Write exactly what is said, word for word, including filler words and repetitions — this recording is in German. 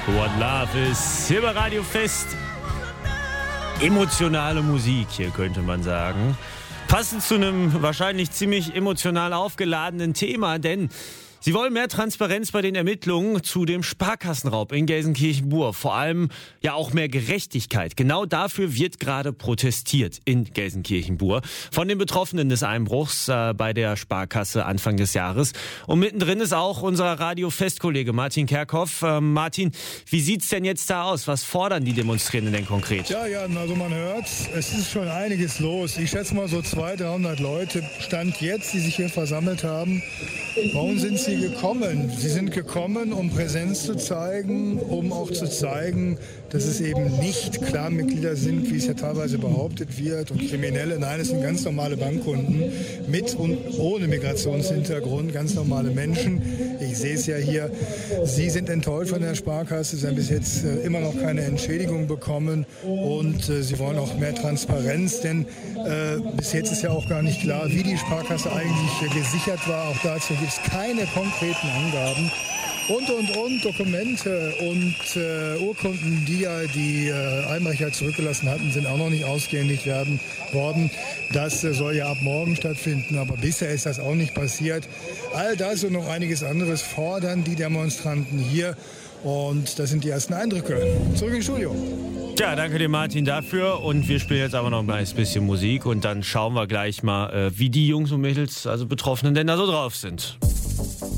What Love ist hier bei Radio Fest. Emotionale Musik hier, könnte man sagen. Passend zu einem wahrscheinlich ziemlich emotional aufgeladenen Thema, denn sie wollen mehr Transparenz bei den Ermittlungen zu dem Sparkassenraub in Gelsenkirchen-Bur. Vor allem ja auch mehr Gerechtigkeit. Genau dafür wird gerade protestiert in Gelsenkirchen-Bur von den Betroffenen des Einbruchs äh, bei der Sparkasse Anfang des Jahres. Und mittendrin ist auch unser Radio-Fest-Kollege Martin Kerkhoff. Ähm, Martin, wie sieht's denn jetzt da aus? Was fordern die Demonstrierenden denn konkret? Ja, ja, also man hört, es ist schon einiges los. Ich schätze mal so zweihundert, dreihundert Leute Stand jetzt, die sich hier versammelt haben. Warum sind sie gekommen? Sie sind gekommen, um Präsenz zu zeigen, um auch zu zeigen, dass es eben nicht Clanmitglieder sind, wie es ja teilweise behauptet wird, und Kriminelle. Nein, es sind ganz normale Bankkunden mit und ohne Migrationshintergrund, ganz normale Menschen. Ich sehe es ja hier. Sie sind enttäuscht von der Sparkasse. Sie haben bis jetzt äh, immer noch keine Entschädigung bekommen und äh, sie wollen auch mehr Transparenz, denn äh, bis jetzt ist ja auch gar nicht klar, wie die Sparkasse eigentlich äh, gesichert war. Auch dazu gibt es keine konkreten Angaben. Und, und, und, Dokumente und äh, Urkunden, die ja die äh, Einbrecher zurückgelassen hatten, sind auch noch nicht ausgehändigt werden worden. Das äh, soll ja ab morgen stattfinden, aber bisher ist das auch nicht passiert. All das und noch einiges anderes fordern die Demonstranten hier. Und das sind die ersten Eindrücke. Zurück ins Studio. Ja, danke dir, Martin, dafür. Und wir spielen jetzt aber noch ein kleines bisschen Musik und dann schauen wir gleich mal, äh, wie die Jungs und Mädels, also Betroffenen, denn da so drauf sind.